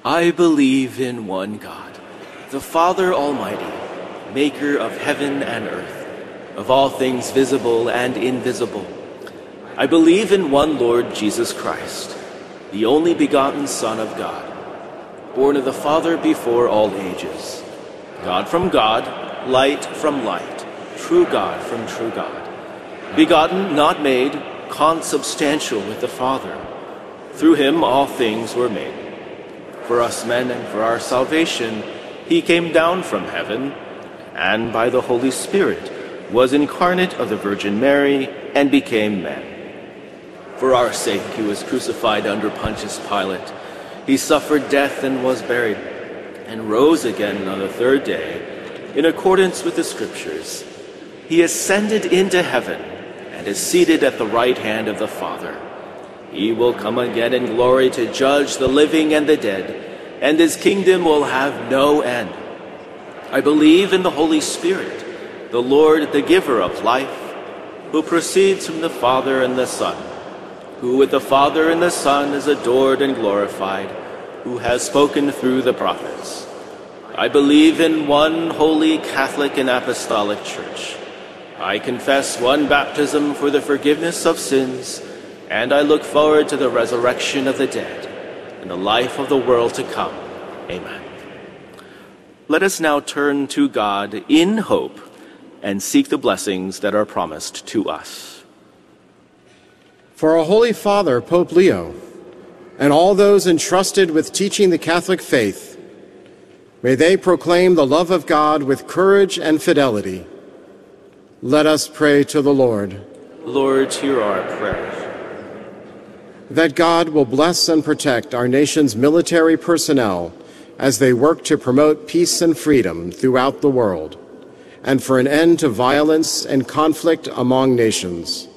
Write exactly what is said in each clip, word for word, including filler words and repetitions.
I believe in one God, the Father Almighty, maker of heaven and earth, of all things visible and invisible. I believe in one Lord Jesus Christ, the only begotten Son of God, born of the Father before all ages, God from God, light from light, true God from true God, begotten, not made, consubstantial with the Father. Through him all things were made. For us men and for our salvation, he came down from heaven, and by the Holy Spirit was incarnate of the Virgin Mary and became man. For our sake he was crucified under Pontius Pilate. He suffered death and was buried, and rose again on the third day, in accordance with the Scriptures. He ascended into heaven and is seated at the right hand of the Father. He will come again in glory to judge the living and the dead, and his kingdom will have no end. I believe in the Holy Spirit, the Lord, the giver of life, who proceeds from the Father and the Son, who with the Father and the Son is adored and glorified, who has spoken through the prophets. I believe in one holy Catholic and Apostolic Church. I confess one baptism for the forgiveness of sins, and I look forward to the resurrection of the dead and the life of the world to come. Amen. Let us now turn to God in hope and seek the blessings that are promised to us. For our Holy Father, Pope Leo, and all those entrusted with teaching the Catholic faith, may they proclaim the love of God with courage and fidelity. Let us pray to the Lord. Lord, hear our prayer. That God will bless and protect our nation's military personnel as they work to promote peace and freedom throughout the world, and for an end to violence and conflict among nations.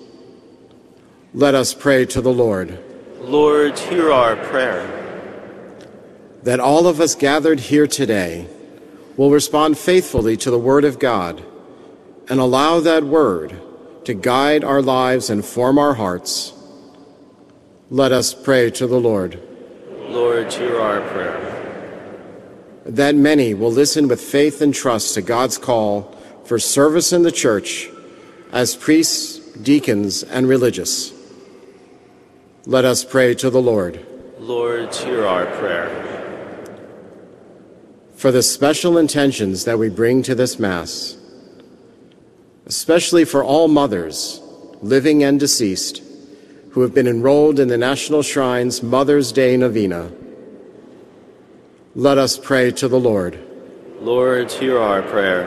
Let us pray to the Lord. Lord, hear our prayer. That all of us gathered here today will respond faithfully to the Word of God and allow that Word to guide our lives and form our hearts. Let us pray to the Lord. Lord, hear our prayer. That many will listen with faith and trust to God's call for service in the Church as priests, deacons, and religious. Let us pray to the Lord. Lord, hear our prayer. For the special intentions that we bring to this Mass, especially for all mothers, living and deceased, who have been enrolled in the National Shrine's Mother's Day Novena. Let us pray to the Lord. Lord, hear our prayer.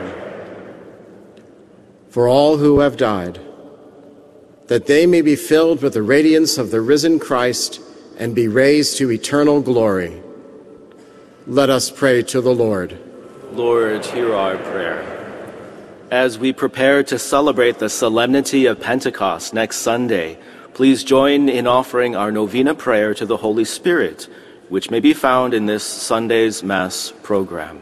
For all who have died, that they may be filled with the radiance of the risen Christ and be raised to eternal glory. Let us pray to the Lord. Lord, hear our prayer. As we prepare to celebrate the solemnity of Pentecost next Sunday, please join in offering our novena prayer to the Holy Spirit, which may be found in this Sunday's Mass program.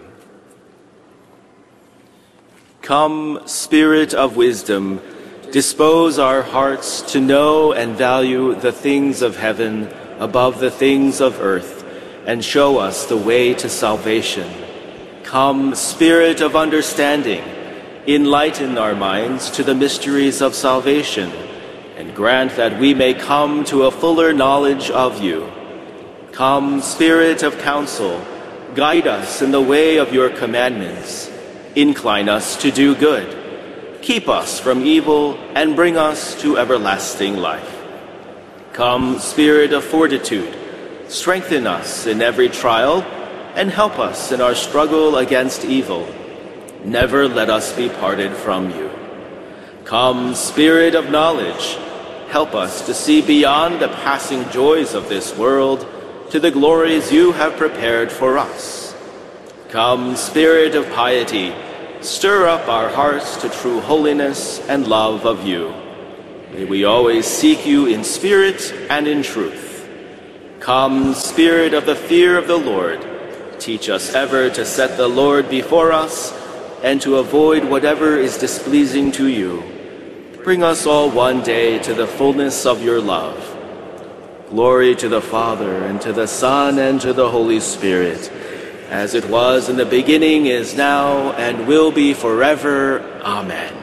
Come, Spirit of wisdom, dispose our hearts to know and value the things of heaven above the things of earth, and show us the way to salvation. Come, Spirit of understanding, enlighten our minds to the mysteries of salvation, and grant that we may come to a fuller knowledge of you. Come, Spirit of counsel, guide us in the way of your commandments. Incline us to do good. Keep us from evil and bring us to everlasting life. Come, Spirit of fortitude, strengthen us in every trial and help us in our struggle against evil. Never let us be parted from you. Come, Spirit of knowledge, help us to see beyond the passing joys of this world to the glories you have prepared for us. Come, Spirit of piety, stir up our hearts to true holiness and love of you. May we always seek you in spirit and in truth. Come, Spirit of the fear of the Lord, teach us ever to set the Lord before us and to avoid whatever is displeasing to you. Bring us all one day to the fullness of your love. Glory to the Father, and to the Son, and to the Holy Spirit, as it was in the beginning, is now, and will be forever. Amen.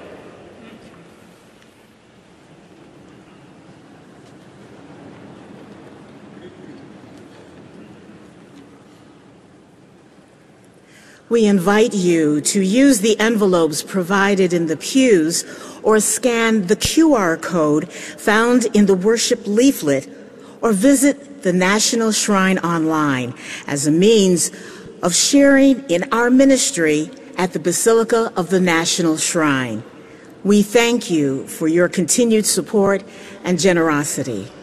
We invite you to use the envelopes provided in the pews or scan the Q R code found in the worship leaflet or visit the National Shrine online as a means of sharing in our ministry at the Basilica of the National Shrine. We thank you for your continued support and generosity.